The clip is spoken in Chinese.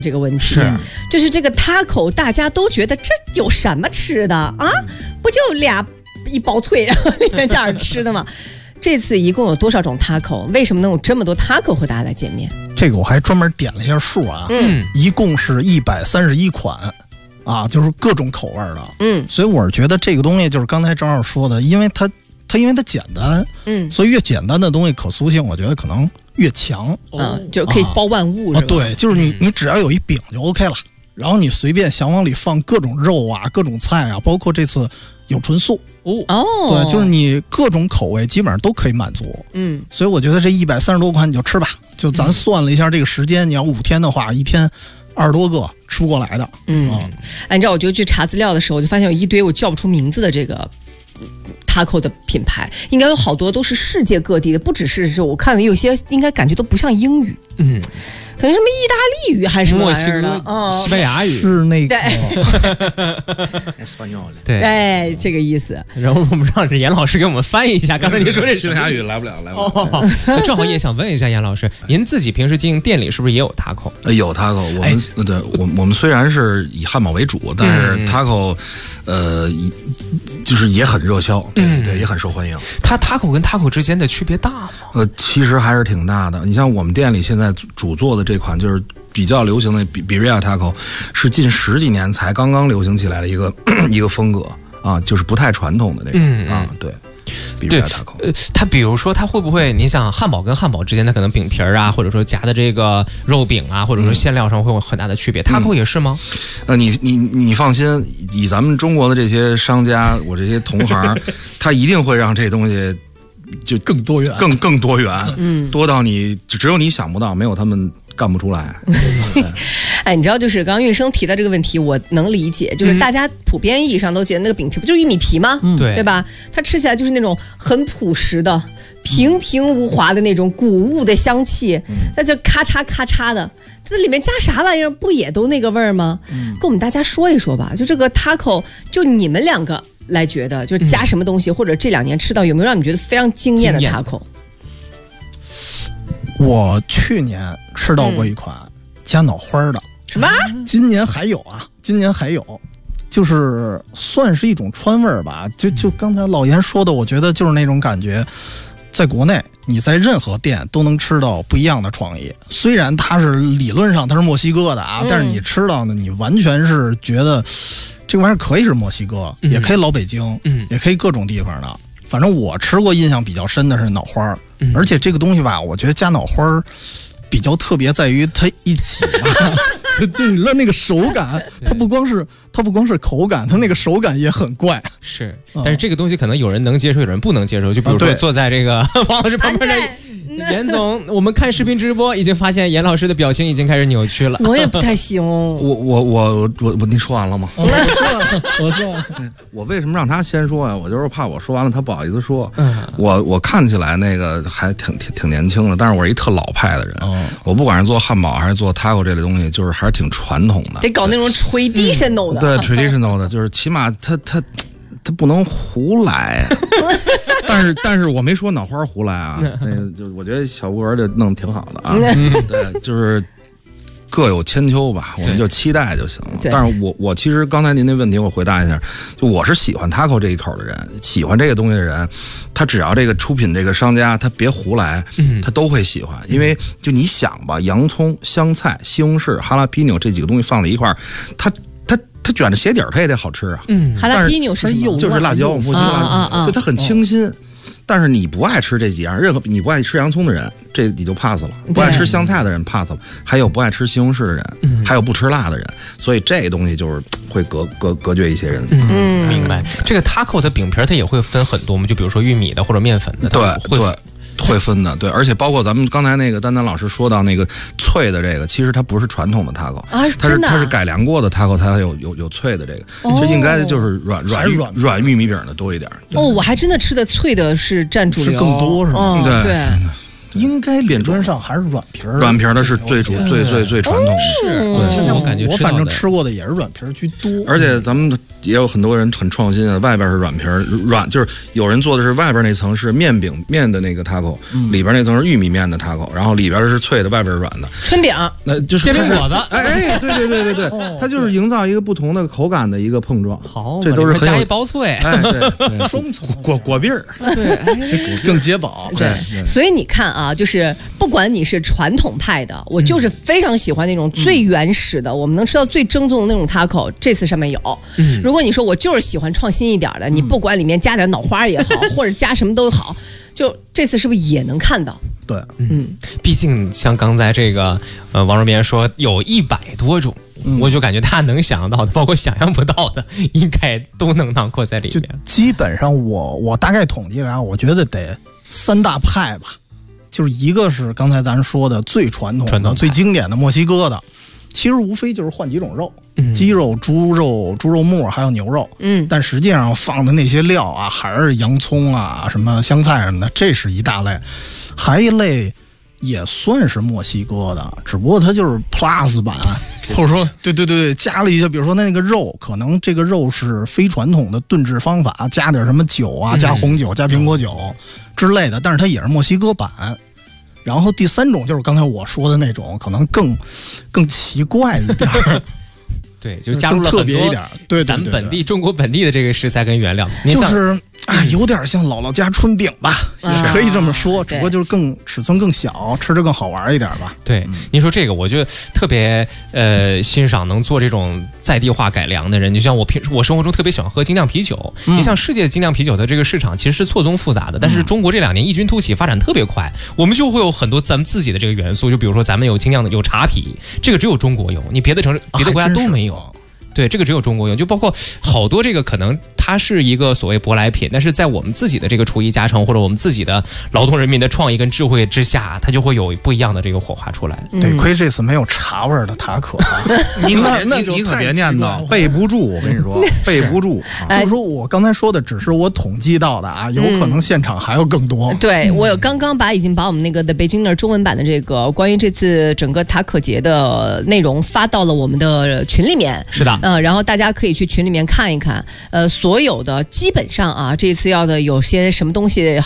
这个问题是， 就是这个 taco 大家都觉得这有什么吃的啊？不就一包脆，然后里面加点吃的吗？这次一共有多少种 taco？ 为什么能有这么多 taco 和大家来见面？ 这个我还专门点了一下数啊，一共是131款啊，就是各种口味的。所以我是觉得这个东西就是刚才正好说的，因为它简单，所以越简单的东西可塑性，我觉得可能越强， 就可以包万物，是吧？ 对，就是你只要有一饼就 OK 了，然后你随便想往里放各种肉啊、各种菜啊，包括这次有纯素对，就是你各种口味基本上都可以满足。所以我觉得这130多款你就吃吧，就咱算了一下这个时间，你要5天的话，1天20多个吃不过来的。 你知道，我就去查资料的时候，我就发现有一堆我叫不出名字的这个taco 的品牌，应该有好多都是世界各地的，不只是我看的有些应该感觉都不像英语，可能什么意大利语还是什么玩意儿的， 西班牙语是那个对， 哎，这个意思。 然后我们让严老师给我们翻译一下，刚才您说这西班牙语来不了。 所以正好也想问一下严老师，您自己平时经营店里是不是也有 taco？ 有 taco， 我们虽然是以汉堡为主，但是 taco，就是也很热销，对，也很受欢迎。 它 taco 跟 taco 之间的区别大吗？ 其实还是挺大的。你像我们店里现在主做的这款就是比较流行的birria taco，是近10几年才刚刚流行起来的一个风格啊，就是不太传统的那种对。 对，它比如说它会不会，你想汉堡跟汉堡之间，它可能饼皮啊，或者说夹的这个肉饼啊，或者说馅料上会有很大的区别。taco 也是吗？ 你放心，以咱们中国的这些商家，我这些同行，他一定会让这东西就更多元， 更多元，多到你只有你想不到，没有他们干不出来。 哎，你知道，就是刚刚运生提到这个问题，我能理解，就是大家普遍意义上都觉得那个饼皮不就是玉米皮吗？对吧？它吃起来就是那种很朴实的、平平无华的那种谷物的香气，那就咔嚓咔嚓的。它里面加啥玩意儿？不也都那个味儿吗？跟我们大家说一说吧。就这个 taco， 就你们两个来觉得，就是加什么东西，或者这2年吃到有没有让你觉得非常惊艳的 taco？ 我去年吃到过一款加脑花的， 什么？ 今年还有，就是算是一种川味儿吧。就刚才老严说的，我觉得就是那种感觉，在国内你在任何店都能吃到不一样的创意。虽然它是理论上它是墨西哥的但是你吃到呢，你完全是觉得这个玩意儿可以是墨西哥，也可以老北京，也可以各种地方的。反正我吃过印象比较深的是脑花，而且这个东西吧，我觉得加脑花比较特别在于它一挤就你的那个手感，它不光是口感，它那个手感也很怪。 是，但是这个东西可能有人能接受，有人不能接受。就比如说坐在这个王老师旁边的严总，我们看视频直播已经发现严老师的表情已经开始扭曲了。 我也不太行。 我您说完了吗？ 我说完。 我为什么让他先说呀？我就是怕我说完了他不好意思说。我看起来那个还挺年轻的，但是我是一特老派的人。我不管是做汉堡还是做 taco 这类东西，就是还是挺传统的， 得搞那种traditional 的。 对 traditional 的，就是起码它不能胡来。但是我没说脑花胡来啊，就我觉得小吴儿就弄得挺好的啊。对，就是各有千秋吧，我们就期待就行了。但是我其实刚才您那问题我回答一下，就我是喜欢 taco 这一口的人，喜欢这个东西的人，他只要这个出品这个商家他别胡来，他都会喜欢。因为就你想吧，洋葱、香菜、西红柿、哈拉皮纽这几个东西放在一块儿，它卷着鞋底儿，它也得好吃啊。 哈拉皮纽是就是辣椒，墨西哥辣椒，就它很清新。但是你不爱吃这几样，你不爱吃洋葱的人，这你就 pass 了；不爱吃香菜的人 pass 了，还有不爱吃西红柿的人，还有不吃辣的人，所以这东西就是会隔绝一些人。 明白。这个 taco 的饼皮它也会分很多吗？就比如说玉米的或者面粉的， 对。会分的，对，而且包括咱们刚才那个丹丹老师说到那个脆的这个，其实它不是传统的 taco，它是改良过的 taco， 它有脆的这个，其实应该就是软玉米饼的多一点。 我还真的吃的脆的是占主流， 是更多是吗？对。 应该理论上还是软皮儿， 软皮儿的是最传统的。 是， 对， 我感觉我反正吃过的也是软皮儿居多。 而且咱们也有很多人很创新的，外边是软皮儿，就是有人做的是外边那层是面的那个 taco，里边那层是玉米面的 taco，然后里边是脆的，外边是软的春饼， 那就是煎饼果子。 对，它就是营造一个不同的口感的一个碰撞。 好， 这都是很加一薄脆， 对， 双层果篦儿， 对，更解饱。 对，所以你看啊，就是不管你是传统派的，我就是非常喜欢那种最原始的，我们能吃到最正宗的那种 taco， 这次上面有。如果你说我就是喜欢创新一点的，你不管里面加点脑花也好，或者加什么都好，就这次是不是也能看到？ 对， 毕竟像刚才这个王若边说有100多种。我就感觉他能想到的，包括想象不到的，应该都能囊括在里面。 基本上我大概统计了，我觉得得3大派吧，就是一个是刚才咱说的最传统的、最经典的墨西哥的，其实无非就是换几种肉，鸡肉、猪肉末还有牛肉，但实际上放的那些料啊，还是洋葱啊、什么香菜什么的，这是一大类，还一类也算是墨西哥的，只不过它就是 Plus 版。或者说，对，加了一些，比如说那个肉，可能这个肉是非传统的炖制方法，加点什么酒啊，加红酒、加苹果酒之类的，但是它也是墨西哥版。然后第3种就是刚才我说的那种，可能更奇怪一点。 对，就加入了特别一点，对， 咱们中国本地的这个食材跟原料， 就是有点像姥姥家春饼吧，也可以这么说，只不过就是尺寸更小，吃着更好玩一点吧。 对，您说这个，我就特别欣赏能做这种在地化改良的人。就像我生活中特别喜欢喝精酿啤酒，你像世界精酿啤酒的这个市场其实是错综复杂的，但是中国这2年异军突起，发展特别快，我们就会有很多咱们自己的这个元素，就比如说咱们有精酿的，有茶啤，这个只有中国有，你别的国家都没有。对，这个只有中国有，就包括好多这个可能它是一个所谓舶来品，但是在我们自己的这个厨艺加成或者我们自己的劳动人民的创意跟智慧之下，它就会有不一样的这个火花出来。 对，亏这次没有茶味的塔可， 你可别念叨，背不住，我跟你说，背不住。 就是说我刚才说的只是我统计到的啊，有可能现场还有更多。 对，我刚刚已经把我们那个 The Beginner 中文版的这个关于这次整个塔可节的内容发到了我们的群里面。 是的。 然后大家可以去群里面看一看，所有的基本上啊，这次要的有些什么东西